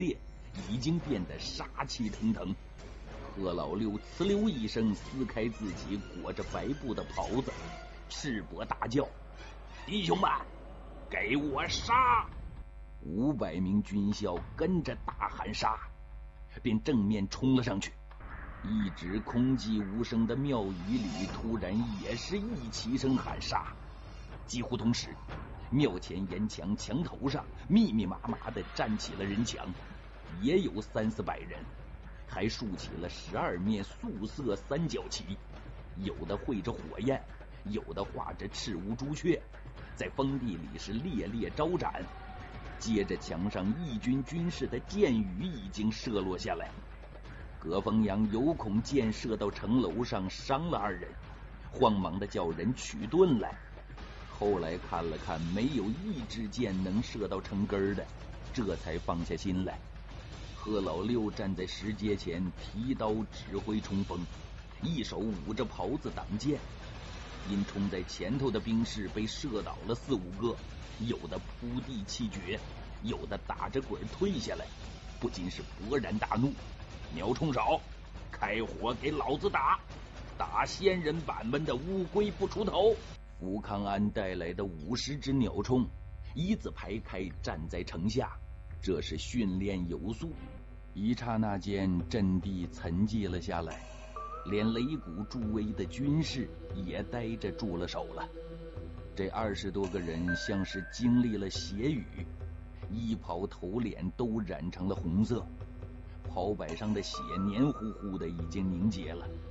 烈，已经变得杀气腾腾。贺老六呲溜一声撕开自己裹着白布的袍子，赤膊大叫：“弟兄们，给我杀！”500名军校跟着大喊杀，便正面冲了上去。一直空寂无声的庙宇里突然也是一齐声喊杀。几乎同时，庙前沿墙墙头上密密麻麻的站起了人墙，也有300-400人，还竖起了12面素色三角旗，有的绘着火焰，有的画着赤乌朱雀，在封地里是烈烈招展。接着墙上义军军士的箭雨已经射落下来，葛峰阳有恐箭射到城楼上伤了2人，慌忙的叫人取盾来。后来看了看没有一支箭能射到城根的，这才放下心来。贺老六站在石阶前提刀指挥冲锋，一手捂着袍子挡箭。因冲在前头的兵士被射倒了4-5个，有的扑地气绝，有的打着滚退下来，不禁是勃然大怒：“鸟冲少，开火给老子打！打仙人板们的乌龟不出头！”福康安带来的50只鸟冲一字排开站在城下，这是训练有素。一刹那间，阵地沉寂了下来，连擂鼓助威的军士也呆着住了手了。这20多个人像是经历了血雨，衣袍头脸都染成了红色，袍摆上的血黏糊糊的已经凝结了。